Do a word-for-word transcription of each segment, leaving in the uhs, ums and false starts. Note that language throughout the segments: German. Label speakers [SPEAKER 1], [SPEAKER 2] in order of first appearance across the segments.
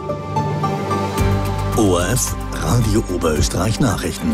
[SPEAKER 1] O R F Radio Oberösterreich Nachrichten.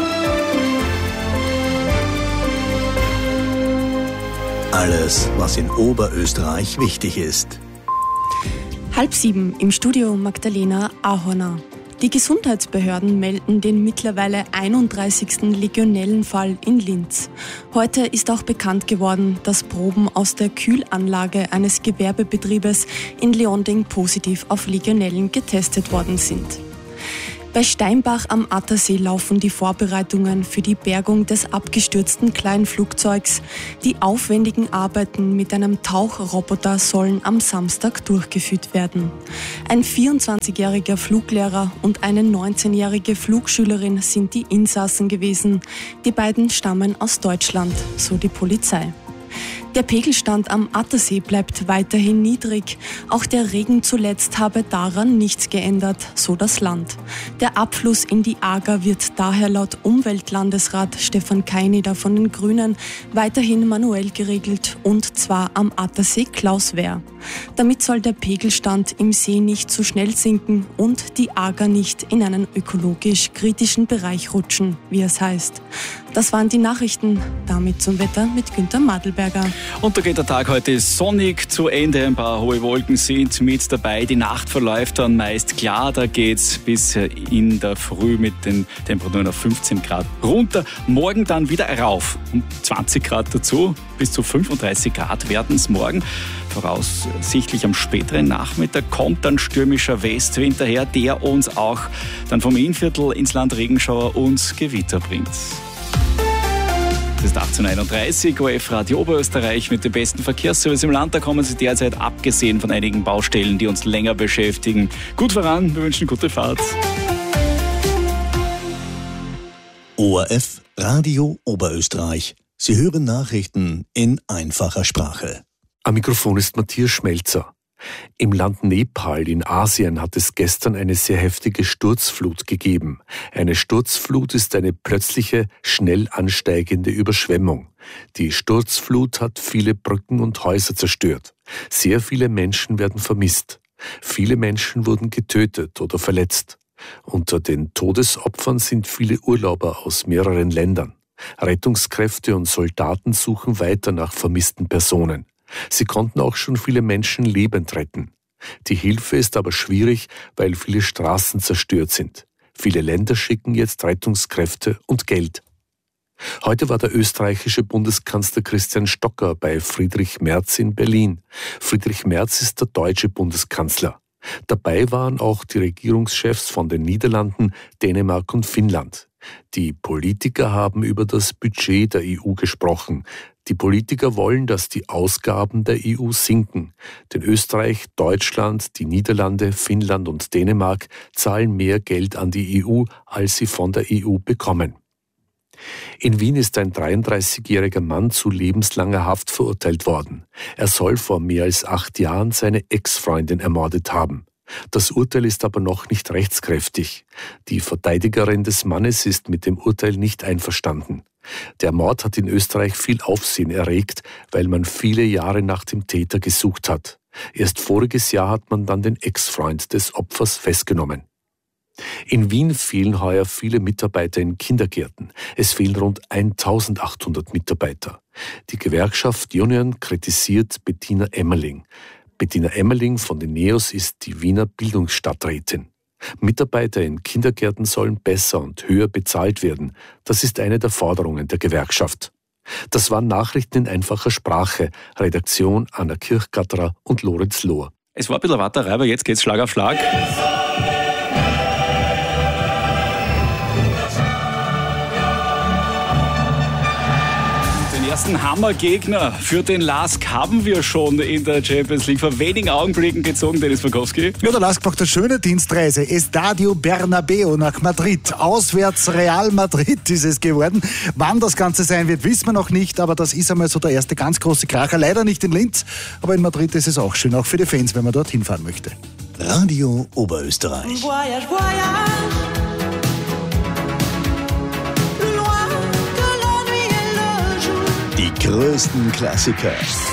[SPEAKER 1] Alles, was in Oberösterreich wichtig ist.
[SPEAKER 2] Halb sieben im Studio Magdalena Ahorner. Die Gesundheitsbehörden melden den mittlerweile einunddreißigsten Legionellenfall in Linz. Heute ist auch bekannt geworden, dass Proben aus der Kühlanlage eines Gewerbebetriebes in Leonding positiv auf Legionellen getestet worden sind. Bei Steinbach am Attersee laufen die Vorbereitungen für die Bergung des abgestürzten Kleinflugzeugs. Die aufwendigen Arbeiten mit einem Tauchroboter sollen am Samstag durchgeführt werden. Ein vierundzwanzigjähriger Fluglehrer und eine neunzehnjährige Flugschülerin sind die Insassen gewesen. Die beiden stammen aus Deutschland, so die Polizei. Der Pegelstand am Attersee bleibt weiterhin niedrig. Auch der Regen zuletzt habe daran nichts geändert, so das Land. Der Abfluss in die Ager wird daher laut Umweltlandesrat Stefan Kainider von den Grünen weiterhin manuell geregelt, und zwar am Attersee Klauswehr. Damit soll der Pegelstand im See nicht zu schnell sinken und die Ager nicht in einen ökologisch kritischen Bereich rutschen, wie es heißt. Das waren die Nachrichten. Damit zum Wetter mit Günther Madelberger.
[SPEAKER 3] Und da geht der Tag heute sonnig zu Ende. Ein paar hohe Wolken sind mit dabei. Die Nacht verläuft dann meist klar. Da geht's bis in der Früh mit den Temperaturen auf fünfzehn Grad runter. Morgen dann wieder rauf. Um zwanzig Grad dazu. Bis zu fünfunddreißig Grad werden es morgen. Voraussichtlich am späteren Nachmittag kommt dann stürmischer Westwind daher, der uns auch dann vom Innviertel ins Land Regenschauer und Gewitter bringt. Es ist achtzehn Uhr einunddreißig, O R F Radio Oberösterreich mit dem besten Verkehrsservice im Land. Da kommen Sie derzeit, abgesehen von einigen Baustellen, die uns länger beschäftigen, gut voran. Wir wünschen gute Fahrt.
[SPEAKER 1] O R F Radio Oberösterreich. Sie hören Nachrichten in einfacher Sprache.
[SPEAKER 4] Am Mikrofon ist Matthias Schmelzer. Im Land Nepal in Asien hat es gestern eine sehr heftige Sturzflut gegeben. Eine Sturzflut ist eine plötzliche, schnell ansteigende Überschwemmung. Die Sturzflut hat viele Brücken und Häuser zerstört. Sehr viele Menschen werden vermisst. Viele Menschen wurden getötet oder verletzt. Unter den Todesopfern sind viele Urlauber aus mehreren Ländern. Rettungskräfte und Soldaten suchen weiter nach vermissten Personen. Sie konnten auch schon viele Menschen lebend retten. Die Hilfe ist aber schwierig, weil viele Straßen zerstört sind. Viele Länder schicken jetzt Rettungskräfte und Geld. Heute war der österreichische Bundeskanzler Christian Stocker bei Friedrich Merz in Berlin. Friedrich Merz ist der deutsche Bundeskanzler. Dabei waren auch die Regierungschefs von den Niederlanden, Dänemark und Finnland. Die Politiker haben über das Budget der E U gesprochen. Die Politiker wollen, dass die Ausgaben der E U sinken. Denn Österreich, Deutschland, die Niederlande, Finnland und Dänemark zahlen mehr Geld an die E U, als sie von der E U bekommen. In Wien ist ein dreiunddreißigjähriger Mann zu lebenslanger Haft verurteilt worden. Er soll vor mehr als acht Jahren seine Ex-Freundin ermordet haben. Das Urteil ist aber noch nicht rechtskräftig. Die Verteidigerin des Mannes ist mit dem Urteil nicht einverstanden. Der Mord hat in Österreich viel Aufsehen erregt, weil man viele Jahre nach dem Täter gesucht hat. Erst voriges Jahr hat man dann den Ex-Freund des Opfers festgenommen. In Wien fehlen heuer viele Mitarbeiter in Kindergärten. Es fehlen rund eintausendachthundert Mitarbeiter. Die Gewerkschaft Union kritisiert Bettina Emmerling. Bettina Emmerling von den NEOS ist die Wiener Bildungsstadträtin. Mitarbeiter in Kindergärten sollen besser und höher bezahlt werden. Das ist eine der Forderungen der Gewerkschaft. Das waren Nachrichten in einfacher Sprache. Redaktion Anna Kirchgatterer und Lorenz Lohr.
[SPEAKER 3] Es war ein bisschen Warterei, aber jetzt geht's Schlag auf Schlag. Den ersten Hammergegner für den Lask haben wir schon in der Champions League vor wenigen Augenblicken gezogen, Dennis Fakowski.
[SPEAKER 5] Ja, der Lask macht eine schöne Dienstreise. Estadio Bernabeu nach Madrid. Auswärts Real Madrid ist es geworden. Wann das Ganze sein wird, wissen wir noch nicht, aber das ist einmal so der erste ganz große Kracher. Leider nicht in Linz, aber in Madrid ist es auch schön, auch für die Fans, wenn man dorthin fahren möchte.
[SPEAKER 1] Radio Oberösterreich.
[SPEAKER 6] Voyage, voyage.
[SPEAKER 1] Die größten Klassiker